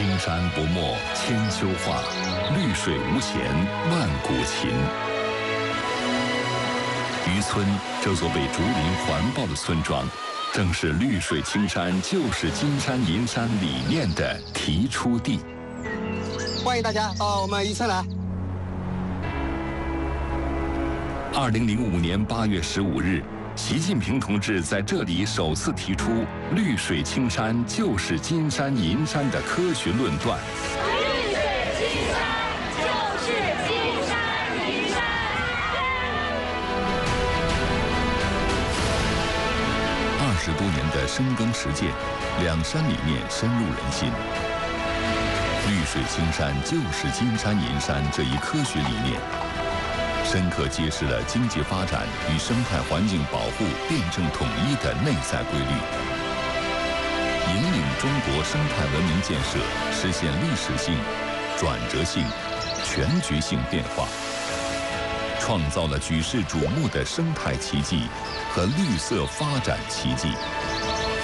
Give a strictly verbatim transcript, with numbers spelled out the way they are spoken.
青山不没千秋画，绿水无前万古情。渔村这座被竹林环抱的村庄，正是绿水青山就是金山银山理念的提出地。 欢迎大家到我们渔村来。 二零零五年八月十五日，习近平同志在这里首次提出“绿水青山就是金山银山”的科学论断。 绿水青山就是金山银山。 二十多年的深耕实践，两山理念深入人心。绿水青山就是金山银山这一科学理念，深刻揭示了经济发展与生态环境保护辩证统一的内在规律，引领中国生态文明建设实现历史性、转折性、全局性变化，创造了举世瞩目的生态奇迹和绿色发展奇迹。